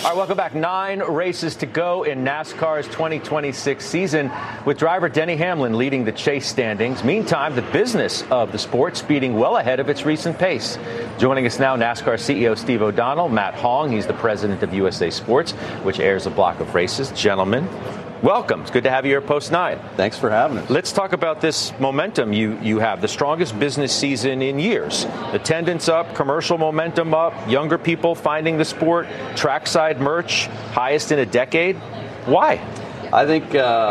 All right, welcome back. 9 races to go in NASCAR's 2026 season, with driver Denny Hamlin leading the chase standings. Meantime, the business of the sport speeding well ahead of its recent pace. Joining us now, NASCAR CEO Steve O'Donnell, Matt Hong. He's the president of USA Sports, which airs a block of races. Gentlemen, welcome. It's good to have you here at Post 9. Thanks for having us. Let's talk about this momentum you have, the strongest business season in years. Attendance up, commercial momentum up, younger people finding the sport, trackside merch, highest in a decade. Why? I think,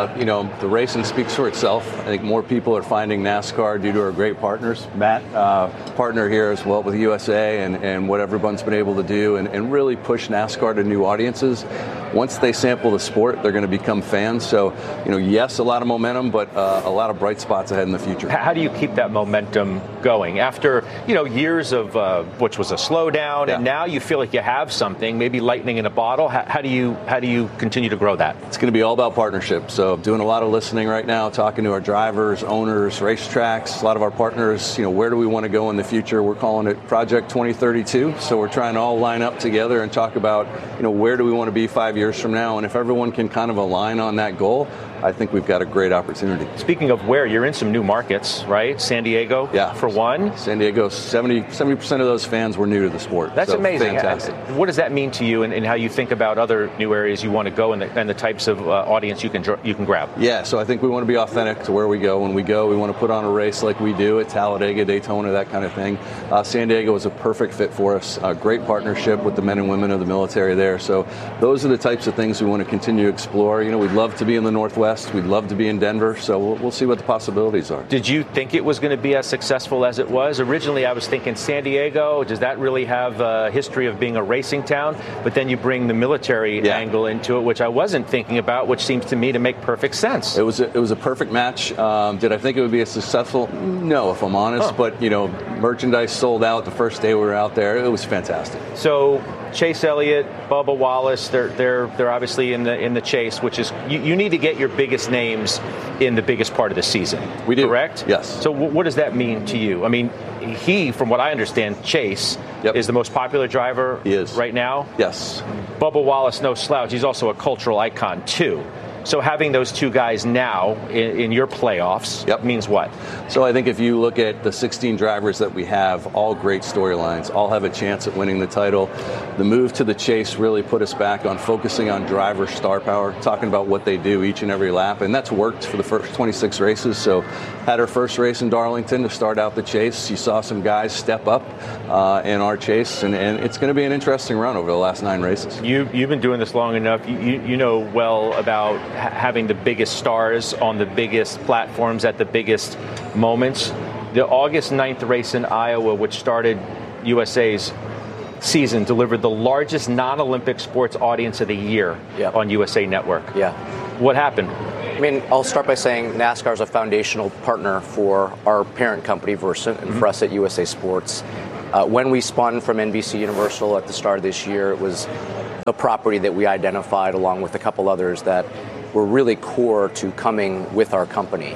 the racing speaks for itself. I think more people are finding NASCAR due to our great partners. Matt, partner here as well with USA and what everyone's been able to do and really push NASCAR to new audiences. Once they sample the sport, they're going to become fans. So, yes, a lot of momentum, but a lot of bright spots ahead in the future. How do you keep that momentum going after, years of which was a slowdown, and now you feel like you have something, maybe lightning in a bottle? How do you continue to grow that? It's going to be all about partnership. So doing a lot of listening right now, talking to our drivers, owners, racetracks, a lot of our partners, where do we want to go in the future? We're calling it Project 2032. So we're trying to all line up together and talk about, where do we want to be 5 years from now? And if everyone can kind of align on that goal, I think we've got a great opportunity. Speaking of where, you're in some new markets, right? San Diego, for one. San Diego, 70% of those fans were new to the sport. That's amazing. Fantastic. What does that mean to you and how you think about other new areas you want to go and the types of audience you can grab? Yeah, so I think we want to be authentic to where we go. When we go, we want to put on a race like we do at Talladega, Daytona, that kind of thing. San Diego was a perfect fit for us. A great partnership with the men and women of the military there. So those are the types of things we want to continue to explore. We'd love to be in the Northwest. We'd love to be in Denver, so we'll see what the possibilities are. Did you think it was going to be as successful as it was? Originally, I was thinking San Diego. Does that really have a history of being a racing town? But then you bring the military angle into it, which I wasn't thinking about, which seems to me to make perfect sense. It was a perfect match. Did I think it would be as successful? No, if I'm honest. But, merchandise sold out the first day we were out there. It was fantastic. So Chase Elliott, Bubba Wallace, they're obviously in the chase, which is you need to get your biggest names in the biggest part of the season. We do. Correct? Yes. So what does that mean to you? I mean, he, from what I understand, Chase is the most popular driver right now. Yes. Bubba Wallace, no slouch. He's also a cultural icon too. So having those two guys now in your playoffs means what? So I think if you look at the 16 drivers that we have, all great storylines, all have a chance at winning the title. The move to the chase really put us back on focusing on driver star power, talking about what they do each and every lap, and that's worked for the first 26 races. So had our first race in Darlington to start out the chase. You saw some guys step up in our chase, and it's going to be an interesting run over the last 9 races. You've been doing this long enough. You know well about having the biggest stars on the biggest platforms at the biggest moments. The August 9th race in Iowa, which started USA's season, delivered the largest non-Olympic sports audience of the year on USA Network. Yeah. What happened? I mean, I'll start by saying NASCAR is a foundational partner for our parent company, Versant, and for us at USA Sports. When we spun from NBC Universal at the start of this year, it was a property that we identified along with a couple others that were really core to coming with our company.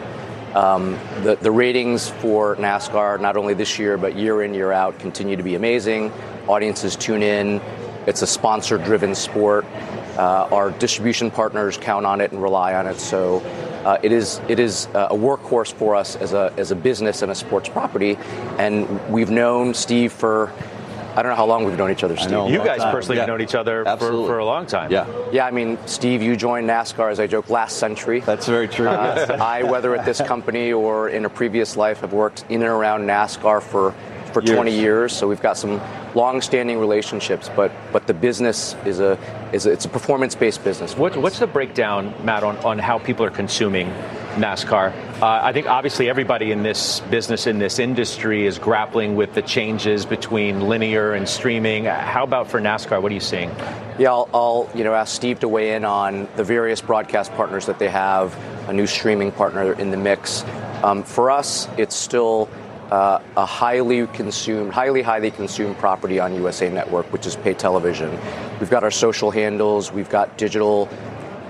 The ratings for NASCAR, not only this year, but year in, year out, continue to be amazing. Audiences tune in. It's a sponsor-driven sport. Our distribution partners count on it and rely on it. So it is a workhorse for us as a business and a sports property. And we've known Steve for, I don't know how long we've known each other, Steve. You guys personally have known each other for a long time. Yeah, I mean, Steve, you joined NASCAR, as I joke, last century. That's very true. I, whether at this company or in a previous life, have worked in and around NASCAR for 20 years. So we've got some long-standing relationships, but the business is a performance-based business. What's the breakdown, Matt, on how people are consuming NASCAR? I think obviously everybody in this business, in this industry, is grappling with the changes between linear and streaming. How about for NASCAR? What are you seeing? Yeah, I'll ask Steve to weigh in on the various broadcast partners that they have, a new streaming partner in the mix. For us, it's still a highly consumed property on USA Network, which is pay television. We've got our social handles, we've got digital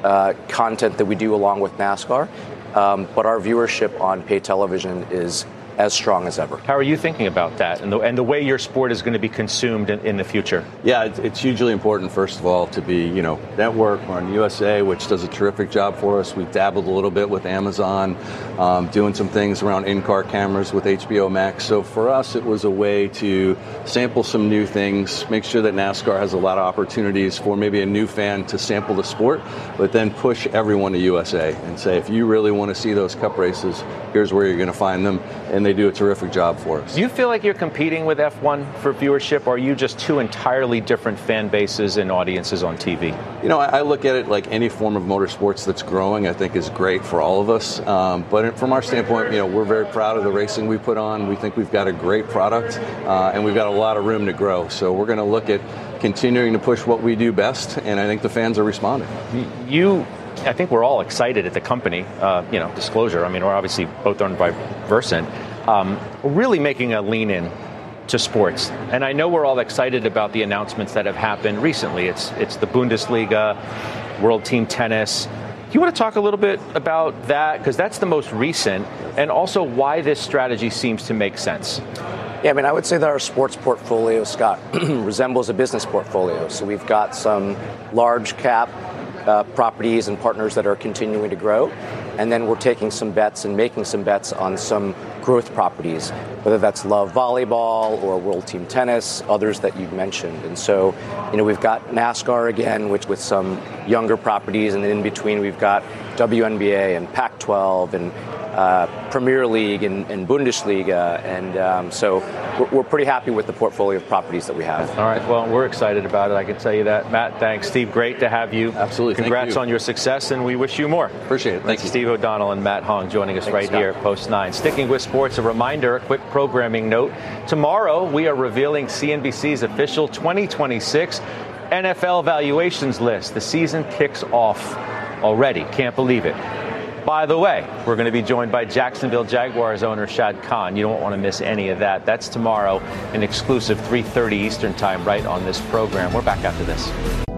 content that we do along with NASCAR, but our viewership on pay television is as strong as ever. How are you thinking about that and the way your sport is going to be consumed in the future? Yeah, it's hugely important, first of all, to be, network. We're on USA, which does a terrific job for us. We've dabbled a little bit with Amazon, doing some things around in-car cameras with HBO Max. So for us, it was a way to sample some new things, make sure that NASCAR has a lot of opportunities for maybe a new fan to sample the sport, but then push everyone to USA and say, if you really want to see those Cup races, here's where you're going to find them. And they do a terrific job for us. Do you feel like you're competing with F1 for viewership, or are you just two entirely different fan bases and audiences on TV? I look at it like any form of motorsports that's growing, I think is great for all of us. But from our standpoint, we're very proud of the racing we put on. We think we've got a great product, and we've got a lot of room to grow. So we're going to look at continuing to push what we do best, and I think the fans are responding. I think we're all excited at the company, disclosure. I mean, we're obviously both owned by Versant. We're really making a lean in to sports. And I know we're all excited about the announcements that have happened recently. It's the Bundesliga, World Team Tennis. Do you want to talk a little bit about that? Because that's the most recent, and also why this strategy seems to make sense. Yeah, I would say that our sports portfolio, Scott, resembles a business portfolio. So we've got some large cap properties and partners that are continuing to grow. And then we're taking some bets and making some bets on some growth properties, whether that's Love Volleyball or World Team Tennis, others that you've mentioned. And so, we've got NASCAR again, which with some younger properties. And then in between, we've got WNBA and Pac-12 and Premier League and Bundesliga. And so we're pretty happy with the portfolio of properties that we have. All right. Well, we're excited about it. I can tell you that. Matt, thanks. Steve, great to have you. Absolutely. Congrats on your success, and we wish you more. Appreciate it. Thank you. Steve O'Donnell and Matt Hong joining us right here at Post 9. Sticking with sports, a reminder, a quick programming note. Tomorrow, we are revealing CNBC's official 2026 NFL valuations list. The season kicks off already. Can't believe it. By the way, we're going to be joined by Jacksonville Jaguars owner Shad Khan. You don't want to miss any of that. That's tomorrow, an exclusive 3:30 Eastern time right on this program. We're back after this.